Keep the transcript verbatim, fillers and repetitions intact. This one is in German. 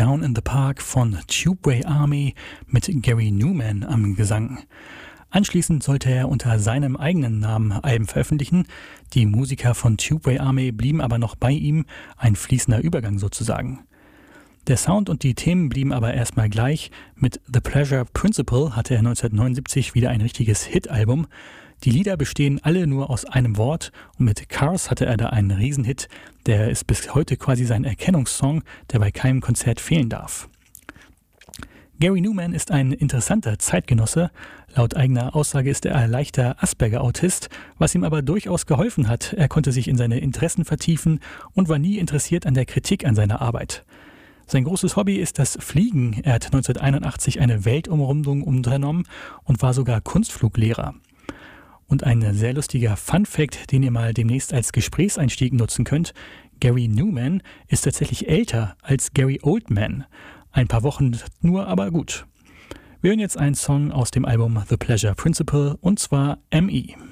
Down in the Park von Tubeway Army mit Gary Numan am Gesang. Anschließend sollte er unter seinem eigenen Namen Alben veröffentlichen. Die Musiker von Tubeway Army blieben aber noch bei ihm, ein fließender Übergang sozusagen. Der Sound und die Themen blieben aber erstmal gleich. Mit The Pleasure Principle hatte er neunzehnhundertneunundsiebzig wieder ein richtiges Hit-Album. Die Lieder bestehen alle nur aus einem Wort und mit Cars hatte er da einen Riesenhit. Der ist bis heute quasi sein Erkennungssong, der bei keinem Konzert fehlen darf. Gary Numan ist ein interessanter Zeitgenosse. Laut eigener Aussage ist er ein leichter Asperger-Autist, was ihm aber durchaus geholfen hat. Er konnte sich in seine Interessen vertiefen und war nie interessiert an der Kritik an seiner Arbeit. Sein großes Hobby ist das Fliegen. Er hat neunzehnhunderteinundachtzig eine Weltumrundung unternommen und war sogar Kunstfluglehrer. Und ein sehr lustiger Fun-Fact, den ihr mal demnächst als Gesprächseinstieg nutzen könnt: Gary Numan ist tatsächlich älter als Gary Oldman. Ein paar Wochen nur, aber gut. Wir hören jetzt einen Song aus dem Album The Pleasure Principle, und zwar M E